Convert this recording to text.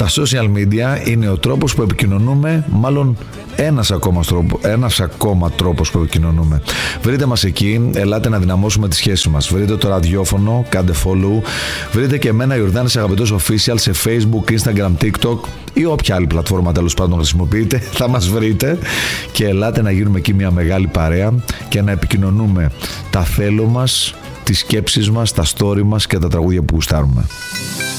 Τα social media είναι ο τρόπος που επικοινωνούμε, μάλλον ένας ακόμα τρόπος που επικοινωνούμε. Βρείτε μας εκεί, ελάτε να δυναμώσουμε τις σχέσεις μας. Βρείτε το ραδιόφωνο, κάντε follow. Βρείτε και εμένα, Ιορδάνης Αγαπητός Official, σε Facebook, Instagram, TikTok ή όποια άλλη πλατφόρμα τέλος πάντων χρησιμοποιείτε. Θα μας βρείτε και ελάτε να γίνουμε εκεί μια μεγάλη παρέα και να επικοινωνούμε τα θέλω μας, τις σκέψεις μας, τα story μας και τα τραγούδια που γουστάρουμε.